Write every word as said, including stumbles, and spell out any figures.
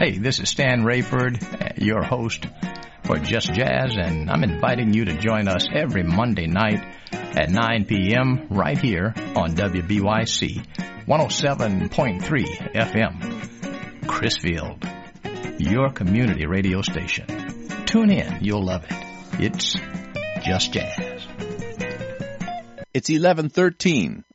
Hey, this is Stan Rayford, your host for Just Jazz, and I'm inviting you to join us every Monday night at nine p.m. right here on W B Y C one oh seven point three F M, Crisfield, your community radio station. Tune in, you'll love it. It's Just Jazz. It's eleven thirteen.